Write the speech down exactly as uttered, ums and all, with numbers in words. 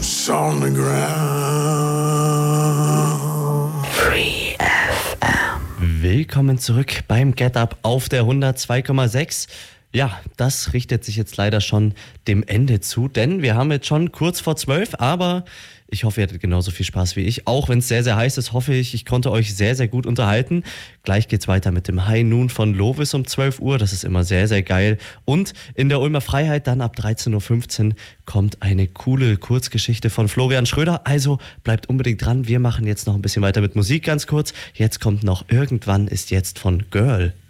boots on the ground. Free F M. Willkommen zurück beim Get Up auf der hundertzwei Komma sechs. Ja, das richtet sich jetzt leider schon dem Ende zu, denn wir haben jetzt schon kurz vor zwölf, aber ich hoffe, ihr hattet genauso viel Spaß wie ich. Auch wenn es sehr, sehr heiß ist, hoffe ich, ich konnte euch sehr, sehr gut unterhalten. Gleich geht's weiter mit dem High Noon von Lovis um zwölf Uhr. Das ist immer sehr, sehr geil. Und in der Ulmer Freiheit dann ab dreizehn Uhr fünfzehn kommt eine coole Kurzgeschichte von Florian Schröder. Also bleibt unbedingt dran. Wir machen jetzt noch ein bisschen weiter mit Musik ganz kurz. Jetzt kommt noch Irgendwann ist jetzt von Girl.